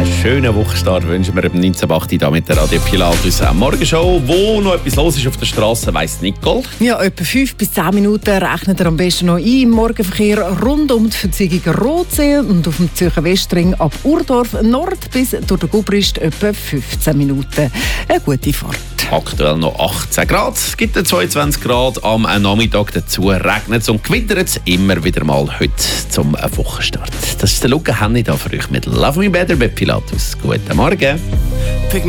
Einen schönen Wochenstart wünschen wir am 19.08 Uhr mit der Radio Pilatus Morgenshow. Wo noch etwas los ist auf der Straße, weiss Nicole? Ja, etwa 5 bis 10 Minuten rechnet ihr am besten noch ein im Morgenverkehr rund um die Verziegung Rotsee und auf dem Zürcher Westring ab Urdorf Nord bis durch den Gubrist etwa 15 Minuten. Eine gute Fahrt. Aktuell noch 18 Grad, es gibt 22 Grad am Nachmittag, dazu regnet es und gewittert es immer wieder mal heute zum Wochenstart. Das ist der Luca Henny da für euch mit Love Me Better bei Pilatus. Guten Morgen.